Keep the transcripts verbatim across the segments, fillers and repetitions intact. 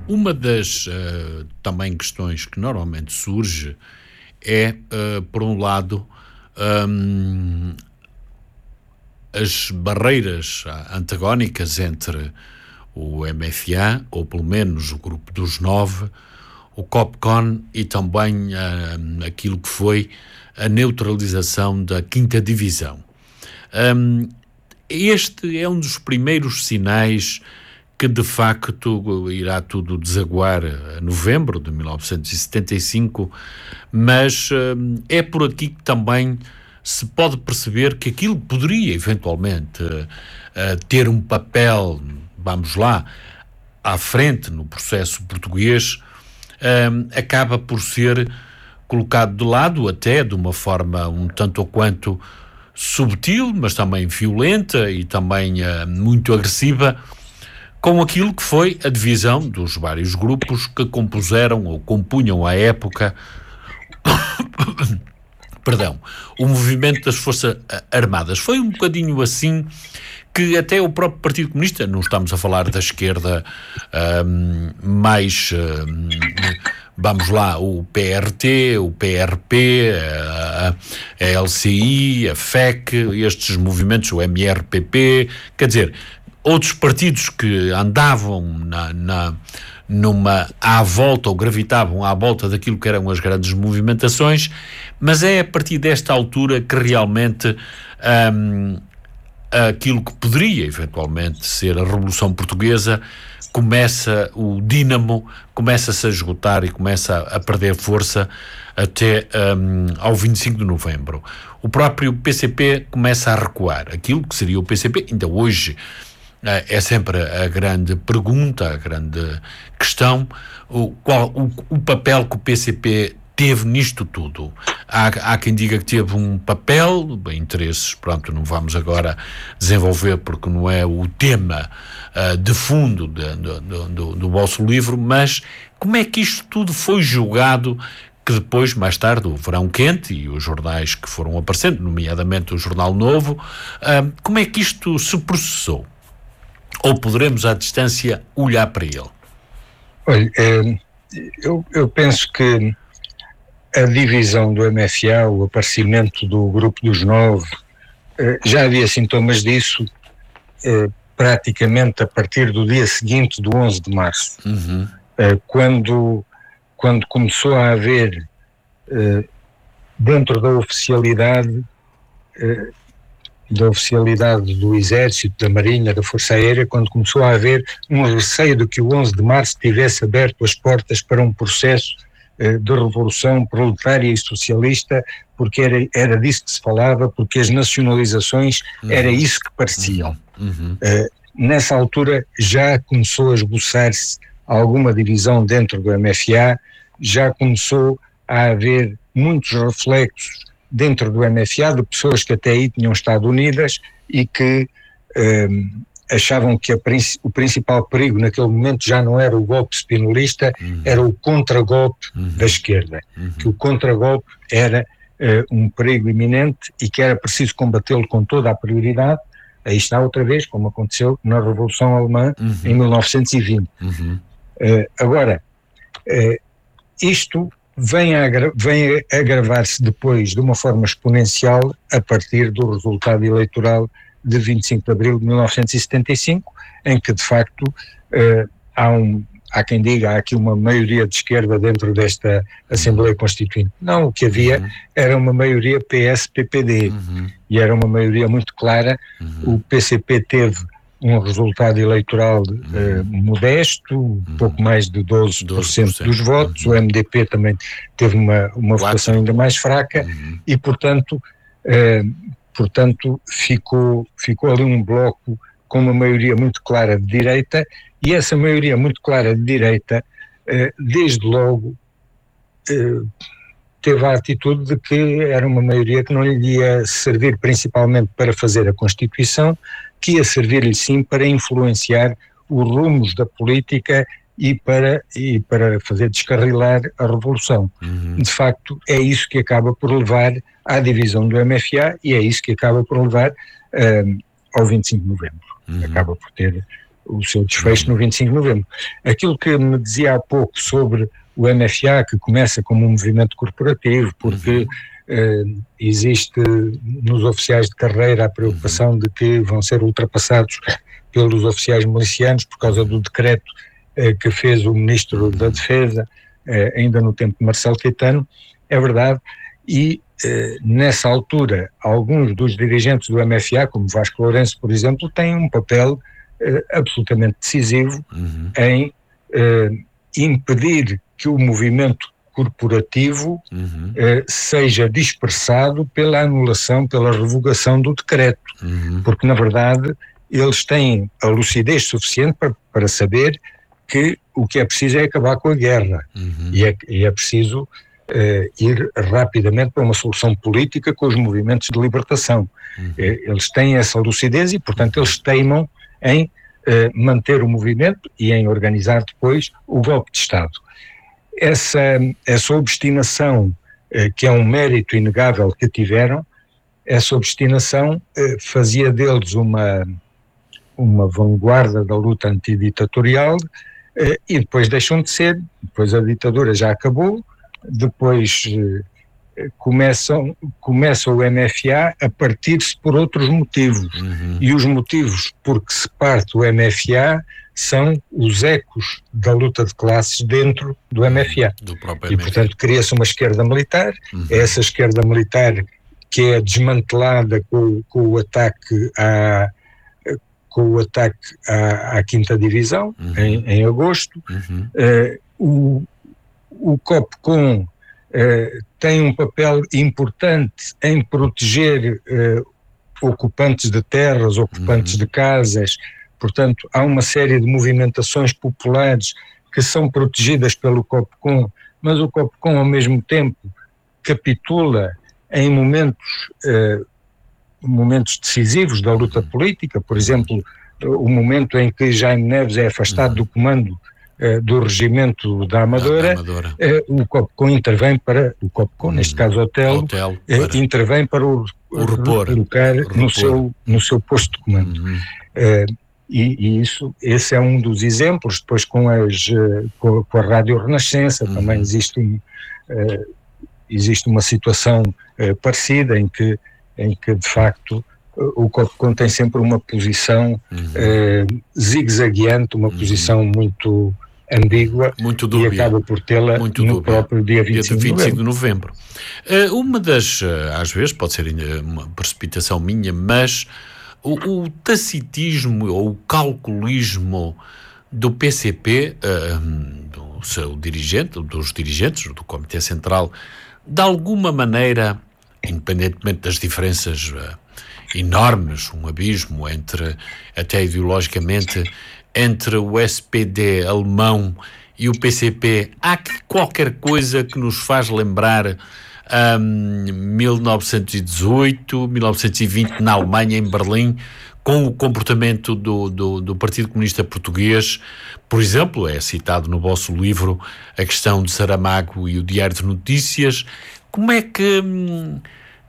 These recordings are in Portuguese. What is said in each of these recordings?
Uma das uh, também questões que normalmente surge é, uh, por um lado, um, as barreiras antagónicas entre o M F A, ou pelo menos o Grupo dos Nove, o COPCON e também uh, aquilo que foi a neutralização da quinta Divisão. Um, este é um dos primeiros sinais que de facto irá tudo desaguar a novembro de mil novecentos e setenta e cinco, mas um, é por aqui que também se pode perceber que aquilo poderia eventualmente uh, uh, ter um papel, vamos lá, à frente no processo português, um, acaba por ser colocado de lado, até de uma forma um tanto ou quanto subtil, mas também violenta e também uh, muito agressiva, com aquilo que foi a divisão dos vários grupos que compuseram ou compunham à época perdão, o movimento das Forças Armadas. Foi um bocadinho assim que até o próprio Partido Comunista, não estamos a falar da esquerda um, mais, um, vamos lá, o P R T, o P R P, a, a L C I, a F E C, estes movimentos, o M R P P, quer dizer, outros partidos que andavam na, na, numa à volta ou gravitavam à volta daquilo que eram as grandes movimentações, mas é a partir desta altura que realmente um, aquilo que poderia eventualmente ser a Revolução Portuguesa começa, o dínamo começa-se a esgotar e começa a, a perder força até um, ao vinte e cinco de novembro. O próprio P C P começa a recuar. Aquilo que seria o P C P, ainda hoje é sempre a grande pergunta, a grande questão, o, qual, o, o papel que o P C P teve nisto tudo. Há, há quem diga que teve um papel, bem, interesses, pronto, não vamos agora desenvolver porque não é o tema uh, de fundo de, de, de, do, do vosso livro, mas como é que isto tudo foi julgado, que depois, mais tarde, o Verão Quente e os jornais que foram aparecendo, nomeadamente o Jornal Novo, uh, como é que isto se processou? Ou poderemos, à distância, olhar para ele? Olha, eu, eu penso que a divisão do M F A, o aparecimento do Grupo dos Nove, já havia sintomas disso praticamente a partir do dia seguinte do onze de março, uhum. quando, quando começou a haver, dentro da oficialidade, da oficialidade do Exército, da Marinha, da Força Aérea, quando começou a haver um receio de que o onze de março tivesse aberto as portas para um processo eh, de revolução proletária e socialista, porque era, era disso que se falava, porque as nacionalizações uhum. era isso que pareciam. Uhum. Eh, nessa altura já começou a esboçar-se alguma divisão dentro do M F A, já começou a haver muitos reflexos dentro do M F A, de pessoas que até aí tinham estado unidas e que um, achavam que a, o principal perigo naquele momento já não era o golpe spinolista, uhum. era o contragolpe uhum. da esquerda, uhum. que o contragolpe era uh, um perigo iminente e que era preciso combatê-lo com toda a prioridade. Aí está outra vez, como aconteceu na Revolução Alemã uhum. em mil novecentos e vinte. Uhum. Uh, agora, uh, isto vem a, vem a agravar-se depois de uma forma exponencial a partir do resultado eleitoral de vinte e cinco de abril de mil novecentos e setenta e cinco, em que de facto uh, há, um, há quem diga há aqui uma maioria de esquerda dentro desta Assembleia Constituinte. Não, o que havia uhum. era uma maioria P S P P D uhum. e era uma maioria muito clara. Uhum. O P C P teve um resultado eleitoral uhum. uh, modesto, uhum. pouco mais de doze por cento, doze por cento dos votos, uhum. o M D P também teve uma, uma votação ainda mais fraca uhum. e, portanto, uh, portanto ficou, ficou ali um bloco com uma maioria muito clara de direita, e essa maioria muito clara de direita, uh, desde logo, uh, teve a atitude de que era uma maioria que não lhe ia servir principalmente para fazer a Constituição, que ia servir-lhe sim para influenciar os rumos da política e para, e para fazer descarrilar a Revolução. Uhum. De facto, é isso que acaba por levar à divisão do M F A e é isso que acaba por levar um, ao vinte e cinco de novembro. Uhum. Acaba por ter o seu desfecho no vinte e cinco de novembro. Aquilo que me dizia há pouco sobre o M F A, que começa como um movimento corporativo, porque uh, existe nos oficiais de carreira a preocupação de que vão ser ultrapassados pelos oficiais milicianos por causa do decreto uh, que fez o Ministro da Defesa, uh, ainda no tempo de Marcelo Caetano, é verdade, e uh, nessa altura alguns dos dirigentes do M F A, como Vasco Lourenço, por exemplo, têm um papel uh, absolutamente decisivo uhum. em uh, impedir que o movimento corporativo uhum. eh, seja dispersado pela anulação, pela revogação do decreto, uhum. porque na verdade eles têm a lucidez suficiente para, para saber que o que é preciso é acabar com a guerra uhum. e, é, e é preciso eh, ir rapidamente para uma solução política com os movimentos de libertação. Uhum. Eh, eles têm essa lucidez e portanto eles teimam em eh, manter o movimento e em organizar depois o golpe de Estado. Essa, essa obstinação, eh, que é um mérito inegável que tiveram, essa obstinação eh, fazia deles uma, uma vanguarda da luta antiditatorial eh, e depois deixam de ser, depois a ditadura já acabou, depois eh, começam, começa o M F A a partir-se por outros motivos, uhum. e os motivos por que se parte o M F A são os ecos da luta de classes dentro do M F A. Do próprio e, M F A. Portanto, cria-se uma esquerda militar, uhum. é essa esquerda militar que é desmantelada com, com o ataque à, com o ataque à, à quinta Divisão, uhum. em, em agosto. Uhum. Uh, o, o COPCOM uh, tem um papel importante em proteger uh, ocupantes de terras, ocupantes uhum. de casas. Portanto, há uma série de movimentações populares que são protegidas pelo COPCOM, mas o COPCOM, ao mesmo tempo, capitula em momentos, eh, momentos decisivos da luta política, por exemplo, o momento em que Jaime Neves é afastado do comando eh, do regimento da Amadora, da Amadora. Eh, o COPCOM intervém para, o COPCOM, neste caso Otelo, Otelo eh, para... intervem para o, o repor, colocar o no, seu, no seu posto de comando. Uhum. Eh, E, e isso, esse é um dos exemplos. Depois com, as, com, com a Rádio Renascença uhum. também existe, um, uh, existe uma situação uh, parecida em que, em que de facto uh, o COPCOM tem sempre uma posição uhum. uh, zigue-zagueante, uma uhum. posição muito ambígua muito e acaba por tê-la no dúbia. próprio dia vinte e cinco, dia vinte e cinco de novembro. Uh, uma das, uh, às vezes pode ser uma precipitação minha, mas O, o tacitismo ou o calculismo do P C P, uh, do seu dirigente, dos dirigentes do Comitê Central, de alguma maneira, independentemente das diferenças uh, enormes, um abismo entre, até ideologicamente, entre o S P D alemão e o P C P, há qualquer coisa que nos faz lembrar Um, mil novecentos e dezoito, mil novecentos e vinte na Alemanha, em Berlim, com o comportamento do, do, do Partido Comunista Português. Por exemplo, é citado no vosso livro a questão de Saramago e o Diário de Notícias. Como é que hum,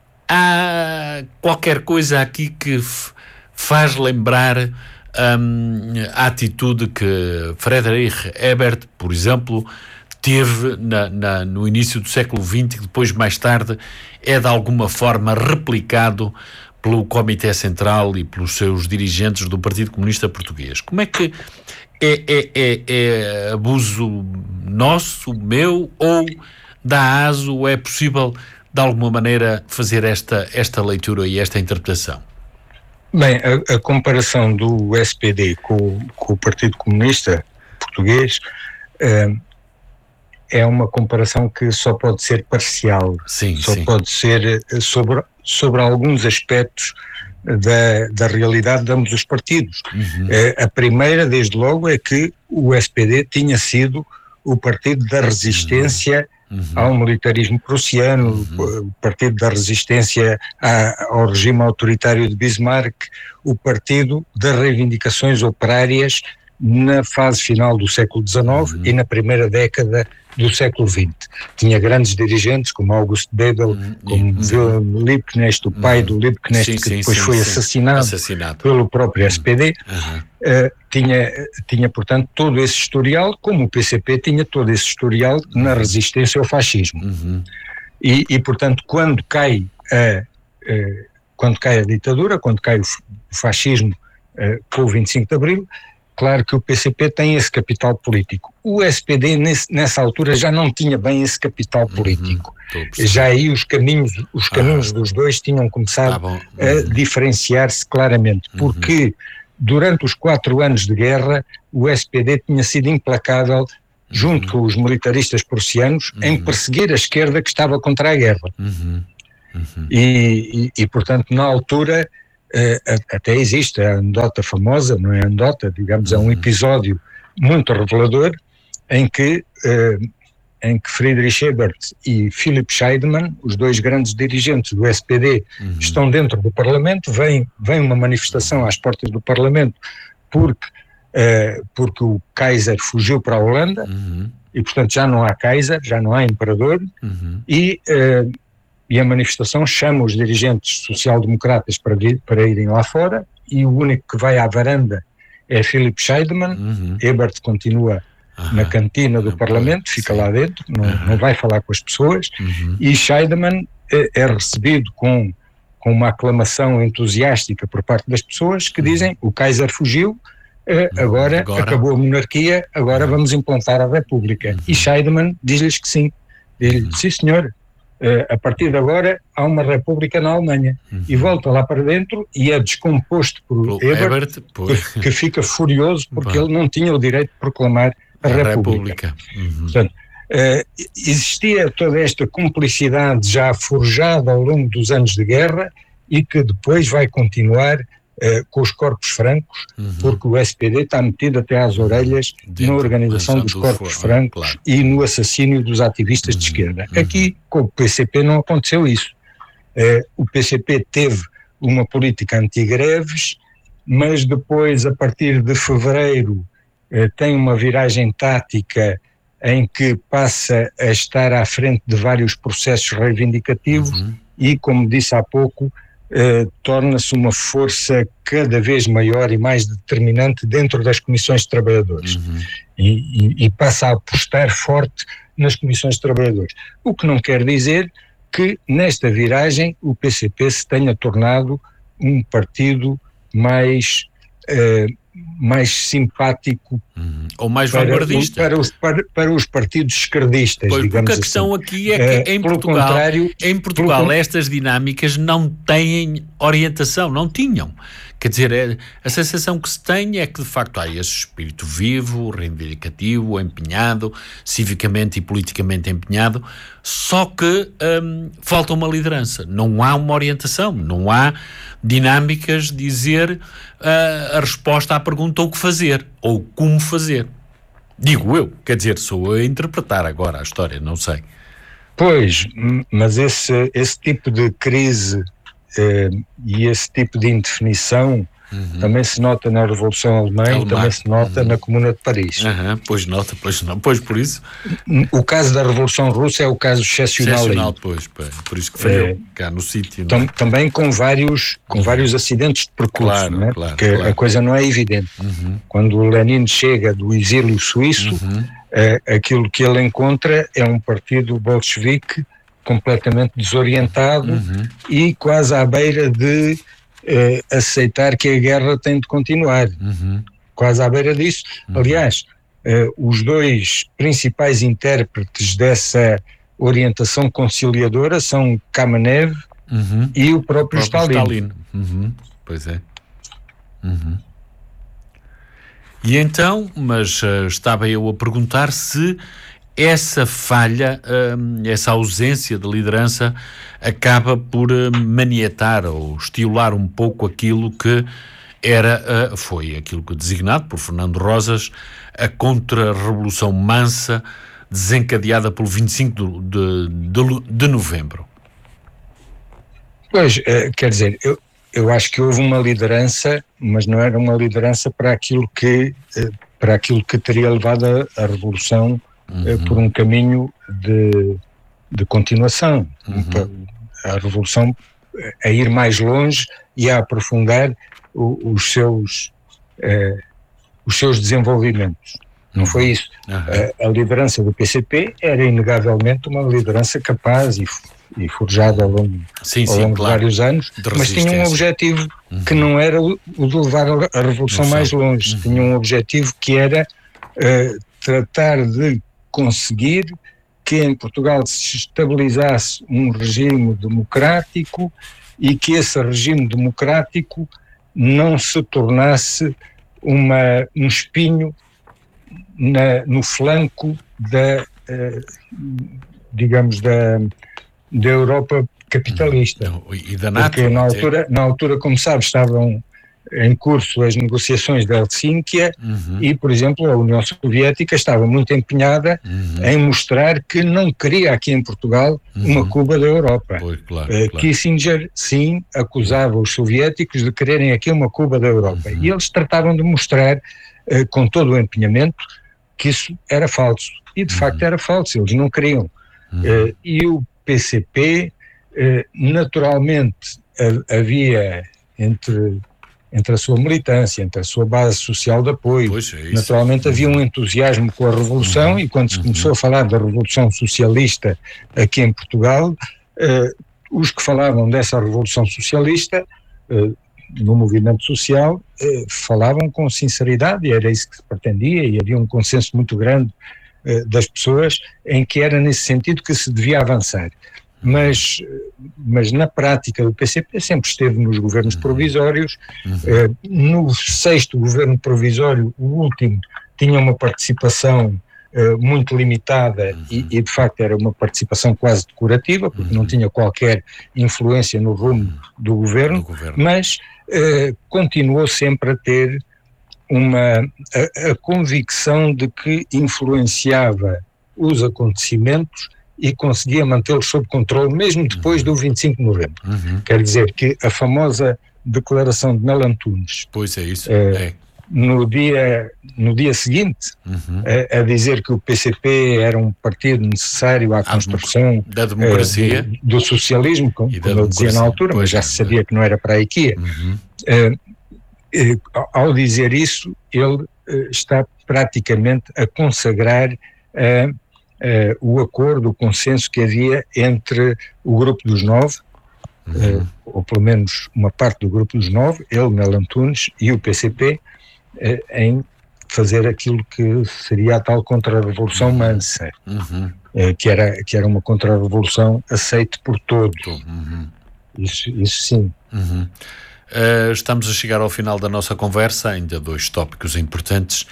há qualquer coisa aqui que f- faz lembrar hum, a atitude que Friedrich Ebert, por exemplo, teve na, na, no início do século vinte, que depois, mais tarde, é de alguma forma replicado pelo Comitê Central e pelos seus dirigentes do Partido Comunista Português. Como é que é, é, é, é abuso nosso, meu, ou da ASO, ou é possível, de alguma maneira, fazer esta, esta leitura e esta interpretação? Bem, a, a comparação do S P D com, com o Partido Comunista Português uh, é uma comparação que só pode ser parcial, sim, só sim. pode ser sobre, sobre alguns aspectos da, da realidade de ambos os partidos. Uhum. A primeira, desde logo, é que o S P D tinha sido o partido da resistência uhum. Uhum. ao militarismo prussiano, uhum. o partido da resistência a, ao regime autoritário de Bismarck, o partido das reivindicações operárias na fase final do século dezenove uhum. e na primeira década do século vinte. Tinha grandes dirigentes como August Bebel, uhum. como uhum. Wilhelm Liebknecht, o pai uhum. do Liebknecht, sim, que sim, depois sim, foi sim. Assassinado, assassinado pelo próprio uhum. S P D. Uhum. Uh, tinha, tinha, portanto, todo esse historial, como o P C P tinha todo esse historial uhum. na resistência ao fascismo. Uhum. E, e, portanto, quando cai a, uh, quando cai a ditadura, quando cai o, o fascismo uh, com o vinte e cinco de Abril, claro que o P C P tem esse capital político. O S P D, nesse, nessa altura, já não tinha bem esse capital político. Uhum, já aí os caminhos, os caminhos ah, dos dois tinham começado tá uhum. a diferenciar-se claramente, porque uhum. durante os quatro anos de guerra, o S P D tinha sido implacável, junto uhum. com os militaristas prussianos, uhum. em perseguir a esquerda que estava contra a guerra. Uhum. Uhum. E, e, e, portanto, na altura... Uh, até existe a anedota famosa, não é anedota, digamos, é um episódio muito revelador em que, uh, em que Friedrich Ebert e Philipp Scheidemann, os dois grandes dirigentes do S P D, uhum. estão dentro do Parlamento, vem, vem uma manifestação às portas do Parlamento porque, uh, porque o Kaiser fugiu para a Holanda uhum. e, portanto, já não há Kaiser, já não há imperador uhum. e... Uh, E a manifestação chama os dirigentes social-democratas para, para irem lá fora, e o único que vai à varanda é Philipp Scheidemann. Uhum. Ebert continua uhum. na cantina do uhum. Parlamento, fica Sim. lá dentro, não, uhum. não vai falar com as pessoas, uhum. e Scheidemann é, é recebido com, com uma aclamação entusiástica por parte das pessoas que uhum. dizem: o Kaiser fugiu, agora, agora acabou a monarquia, agora uhum. vamos implantar a República. Uhum. E Scheidemann diz-lhes que sim. Diz-lhes, uhum. sim senhor, Uh, a partir de agora há uma república na Alemanha. Uhum. E volta lá para dentro e é descomposto por Ebert, Ebert que, que fica furioso porque Bom. ele não tinha o direito de proclamar a, a república. república. Uhum. Portanto, uh, existia toda esta cumplicidade já forjada ao longo dos anos de guerra e que depois vai continuar uh, com os corpos francos, uhum. porque o S P D está metido até às orelhas Dentro, na organização dos corpos for, francos claro. e no assassínio dos ativistas uhum. de esquerda. Uhum. Aqui, com o P C P, não aconteceu isso. Uh, o P C P teve uma política anti-greves, mas depois, a partir de fevereiro, uh, tem uma viragem tática em que passa a estar à frente de vários processos reivindicativos uhum. e, como disse há pouco, Uh, torna-se uma força cada vez maior e mais determinante dentro das comissões de trabalhadores uhum. e, e, e passa a apostar forte nas comissões de trabalhadores, o que não quer dizer que nesta viragem o P C P se tenha tornado um partido mais uh, mais simpático uhum. ou mais vanguardista para, para, os, para, para os partidos esquerdistas, pois, digamos porque a questão assim. aqui é que uh, em Portugal, em Portugal pelo... estas dinâmicas não têm orientação, não tinham. Quer dizer, é, a sensação que se tem é que de facto há esse espírito vivo, reivindicativo, empenhado, civicamente e politicamente empenhado, só que hum, falta uma liderança, não há uma orientação, não há dinâmicas de dizer uh, a resposta à pergunta o que fazer, ou como fazer. Digo eu, quer dizer, sou eu a interpretar agora a história, não sei. Pois, mas esse, esse tipo de crise eh, e esse tipo de indefinição uhum. também se nota na Revolução Alemã, Alemã. também se nota uhum. na Comuna de Paris. Uhum. Pois nota, pois não, pois por isso. O caso da Revolução Russa é o caso excepcional. Excepcional, pois, por isso que falhou é, cá no sítio. Tam, também com vários, com uhum. vários acidentes de percurso, claro, não é? Claro, porque claro. a coisa não é evidente. Uhum. Quando o Lenin chega do exílio suíço, uhum. é, aquilo que ele encontra é um partido bolchevique completamente desorientado uhum. e quase à beira de Uh, aceitar que a guerra tem de continuar, uhum. quase à beira disso. Uhum. Aliás, uh, os dois principais intérpretes dessa orientação conciliadora são Kamenev uhum. e o próprio, o próprio Stalin. Stalin. Uhum. Pois é. Uhum. E então, mas uh, estava eu a perguntar se essa falha, uh, essa ausência de liderança acaba por uh, maniatar ou estimular um pouco aquilo que era, uh, foi aquilo que designado por Fernando Rosas, a contra-revolução mansa desencadeada pelo vinte e cinco de, de, de novembro. Pois, uh, quer dizer, eu, eu acho que houve uma liderança, mas não era uma liderança para aquilo que... Uh, para aquilo que teria levado a, a Revolução uhum. uh, por um caminho de, de continuação. Uhum. A Revolução a ir mais longe e a aprofundar o, os, seus, uh, os seus desenvolvimentos. Não foi isso. Uhum. A, a liderança do P C P era inegavelmente uma liderança capaz e, e forjada ao longo, sim, ao longo sim, de claro. vários anos, mas tinha um objetivo uhum. que não era o, o de levar a Revolução mais longe. Uhum. Tinha um objetivo que era uh, tratar de conseguir que em Portugal se estabilizasse um regime democrático e que esse regime democrático não se tornasse uma, um espinho Na, no flanco da, eh, digamos, da, da Europa capitalista. Não, e da NATO, porque na altura, na altura, como sabes, estavam em curso as negociações de Helsínquia uhum. e, por exemplo, a União Soviética estava muito empenhada uhum. em mostrar que não queria aqui em Portugal uhum. uma Cuba da Europa. Pois, claro, uh, claro. Kissinger, sim, acusava os soviéticos de quererem aqui uma Cuba da Europa. Uhum. E eles tratavam de mostrar, uh, com todo o empenhamento, que isso era falso. E, de uhum. facto, era falso. Eles não queriam. Uhum. Uh, e o P C P, uh, naturalmente, uh, havia entre... entre a sua militância, entre a sua base social de apoio. Pois é, naturalmente havia um entusiasmo com a Revolução uhum. e quando se uhum. começou a falar da Revolução Socialista aqui em Portugal, eh, os que falavam dessa Revolução Socialista eh, no movimento social eh, falavam com sinceridade e era isso que se pretendia e havia um consenso muito grande eh, das pessoas em que era nesse sentido que se devia avançar. Mas, mas na prática o P C P sempre esteve nos governos provisórios, uhum. eh, no sexto governo provisório, o último, tinha uma participação eh, muito limitada uhum. e, e de facto era uma participação quase decorativa, porque uhum. não tinha qualquer influência no rumo do governo, do governo. mas eh, continuou sempre a ter uma, a, a convicção de que influenciava os acontecimentos e conseguia mantê-los sob controle mesmo depois uhum. do vinte e cinco de novembro. Uhum. Quer dizer que a famosa declaração de Melo Antunes, pois é isso, eh, é. No, dia, no dia seguinte, uhum. a, a dizer que o P C P era um partido necessário à a construção da democracia, eh, do, do socialismo, como, como eu dizia na altura, pois mas já é, se sabia é. que não era para aí que ia. Uhum. Eh, eh, ao dizer isso, ele eh, está praticamente a consagrar a Uh, o acordo, o consenso que havia entre o grupo dos nove, uhum. uh, ou pelo menos uma parte do grupo dos nove, ele, Melo Antunes e o P C P, uh, em fazer aquilo que seria a tal contra-revolução uhum. mansa, uhum. Uh, que, era, que era uma contra-revolução aceite por todos. Uhum. Isso, isso sim. Uhum. Uh, estamos a chegar ao final da nossa conversa, ainda dois tópicos importantes.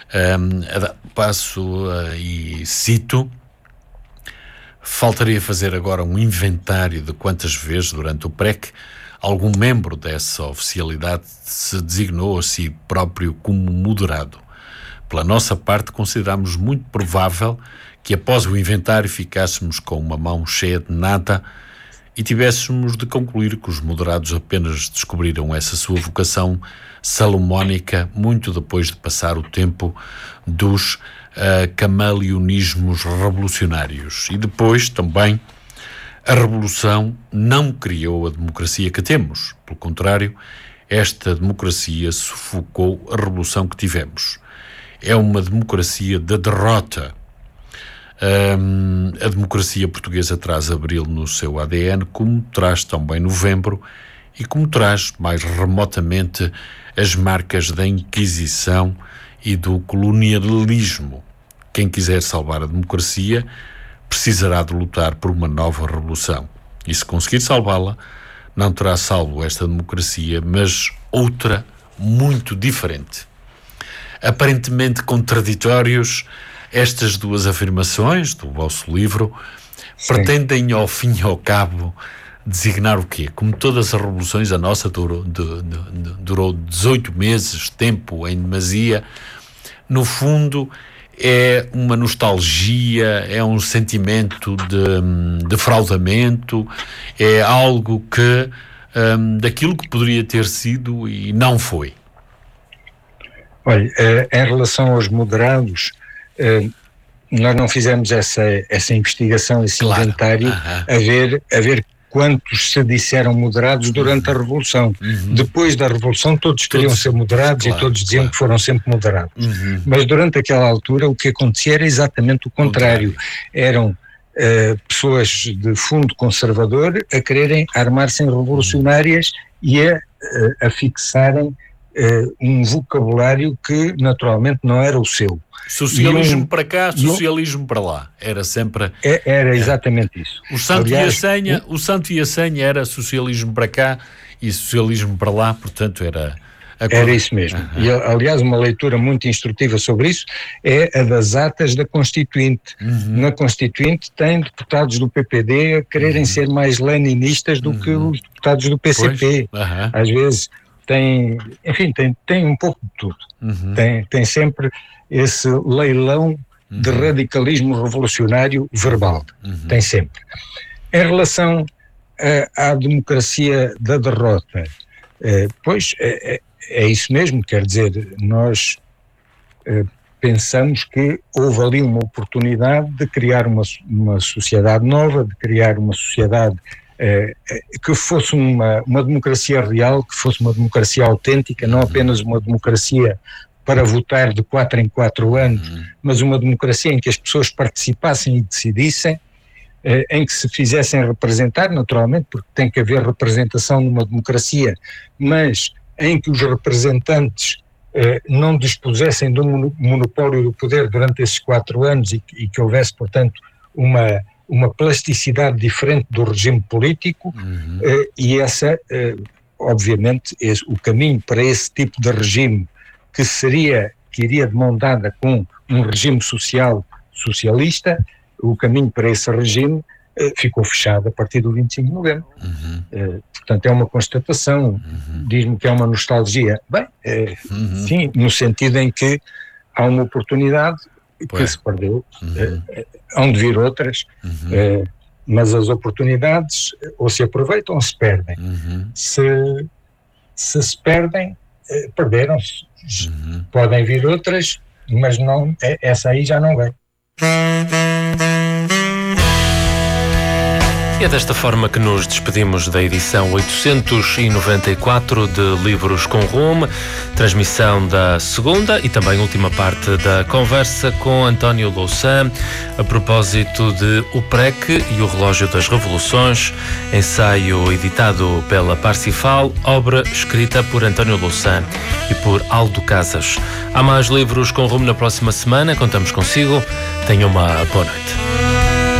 Um, passo uh, e cito: faltaria fazer agora um inventário de quantas vezes durante o P R E C algum membro dessa oficialidade se designou a si próprio como moderado. Pela nossa parte, consideramos muito provável que após o inventário ficássemos com uma mão cheia de nada e tivéssemos de concluir que os moderados apenas descobriram essa sua vocação salomónica muito depois de passar o tempo dos uh, camaleonismos revolucionários. E depois, também, a Revolução não criou a democracia que temos. Pelo contrário, esta democracia sufocou a Revolução que tivemos. É uma democracia da derrota. Um, a democracia portuguesa traz abril no seu A D N, como traz também novembro e como traz mais remotamente as marcas da Inquisição e do colonialismo. Quem quiser salvar a democracia precisará de lutar por uma nova revolução e, se conseguir salvá-la, não terá salvo esta democracia, mas outra muito diferente. Aparentemente contraditórios, estas duas afirmações do vosso livro Sim. pretendem, ao fim e ao cabo, designar o quê? Como todas as revoluções, a nossa durou, de, de, de, durou dezoito meses, tempo em demasia. No fundo, é uma nostalgia, é um sentimento de defraudamento, é algo que, um, daquilo que poderia ter sido e não foi. Olha, uh, em relação aos moderados, uh, nós não fizemos essa, essa investigação, esse claro. inventário, uh-huh. a ver, a ver quantos se disseram moderados durante uhum. a Revolução. Uhum. Depois da Revolução todos queriam todos, ser moderados claro, e todos diziam claro. que foram sempre moderados. Uhum. Mas durante aquela altura o que acontecia era exatamente o contrário. contrário. Eram uh, pessoas de fundo conservador a quererem armar-se em revolucionárias uhum. e a, a fixarem uh, um vocabulário que naturalmente não era o seu. Socialismo um, para cá, socialismo um, para lá. Era sempre... É, era exatamente é. isso. O santo, Aliás, e a senha, um, o santo e a senha era socialismo para cá e socialismo para lá, portanto era... Era isso mesmo. Uhum. E, aliás, uma leitura muito instrutiva sobre isso é a das atas da Constituinte. Uhum. Na Constituinte tem deputados do P P D a quererem uhum. ser mais leninistas do uhum. que os deputados do P C P. Uhum. Às vezes tem... Enfim, tem, tem um pouco de tudo. Uhum. Tem, tem sempre... esse leilão uhum. de radicalismo revolucionário verbal. Uhum. Tem sempre. Em relação à democracia da derrota, eh, pois é, é isso mesmo, quer dizer, nós eh, pensamos que houve ali uma oportunidade de criar uma, uma sociedade nova, de criar uma sociedade eh, que fosse uma, uma democracia real, que fosse uma democracia autêntica, não apenas uma democracia para votar de quatro em quatro anos, uhum. mas uma democracia em que as pessoas participassem e decidissem, eh, em que se fizessem representar, naturalmente, porque tem que haver representação numa democracia, mas em que os representantes eh, não dispusessem do monopólio do poder durante esses quatro anos e, e que houvesse, portanto, uma, uma plasticidade diferente do regime político, uhum. eh, e essa, eh, obviamente, esse, o caminho para esse tipo de regime que seria, que iria de mão dada com um regime social socialista, o caminho para esse regime eh, ficou fechado a partir do vinte e cinco de novembro. Uhum. Eh, portanto, é uma constatação, uhum. diz-me que é uma nostalgia. Bem, eh, uhum. sim, no sentido em que há uma oportunidade pois. que se perdeu, uhum. eh, hão de vir outras, uhum. eh, mas as oportunidades ou se aproveitam ou se perdem. Uhum. Se, se se perdem, eh, perderam-se. Uhum. Podem vir outras, mas não, essa aí já não vem. E é desta forma que nos despedimos da edição oitocentos e noventa e quatro de Livros com Rumo, transmissão da segunda e também última parte da conversa com António Louçã a propósito de O Prec e o Relógio das Revoluções, ensaio editado pela Parsifal, obra escrita por António Louçã e por Aldo Casas. Há mais Livros com Rumo na próxima semana, contamos consigo. Tenha uma boa noite.